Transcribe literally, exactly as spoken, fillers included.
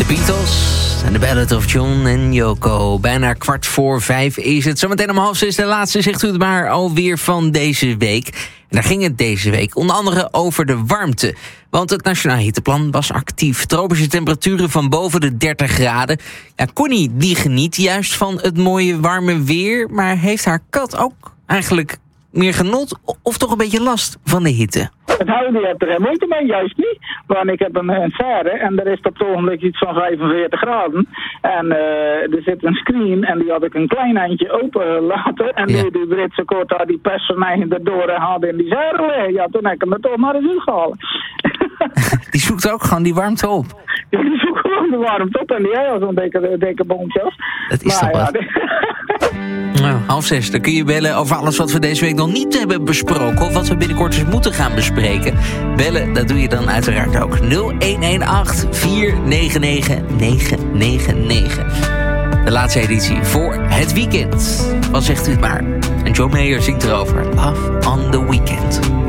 Beatles en de Ballad of John en Yoko. Bijna kwart voor vijf is het. Zometeen om half zes de laatste, zegt u het maar, alweer van deze week. En daar ging het deze week onder andere over de warmte. Want het Nationaal Hitteplan was actief. Tropische temperaturen van boven de dertig graden. Ja, Connie die geniet juist van het mooie warme weer. Maar heeft haar kat ook eigenlijk meer genot of toch een beetje last van de hitte? Het huilen heeft er geen moeite mee, juist niet. Want ik heb een, een serre en er is op het ogenblik iets van vijfenveertig graden. En uh, er zit een screen en die had ik een klein eindje open laten. En ja. die, die Britse kort had die personage erdoor en had in die serre liggen. Ja, toen heb ik hem er toch naar de zuur gehaald. Die zoekt ook gewoon die warmte op. Ja, die zoekt gewoon de warmte op en die heeft al zo'n dikke, dikke bontjes. Dat is maar, toch wat? Ja, Nou, half zes, dan kun je bellen over alles wat we deze week nog niet hebben besproken. Of wat we binnenkort eens moeten gaan bespreken. Bellen, dat doe je dan uiteraard ook. nul een een acht vier negen negen negen negen negen. De laatste editie voor het weekend. Wat zegt u het maar? En John Mayer zingt erover. Love on the Weekend.